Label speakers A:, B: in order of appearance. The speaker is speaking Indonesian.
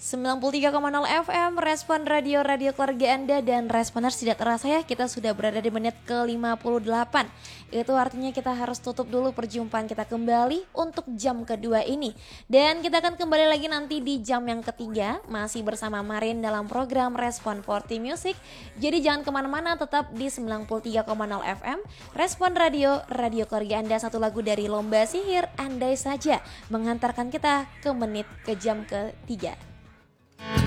A: 93,0 FM, respon radio keluarga Anda. Dan responers tidak terasa ya, kita sudah berada di menit ke-58. Itu artinya kita harus tutup dulu perjumpaan kita kembali untuk jam kedua ini. Dan kita akan kembali lagi nanti di jam yang ketiga, masih bersama Marin dalam program Respon 40 Music. Jadi jangan kemana-mana, tetap di 93,0 FM, respon radio keluarga Anda. Satu lagu dari Lomba Sihir, Andai Saja, menghantarkan kita ke menit ke jam ketiga.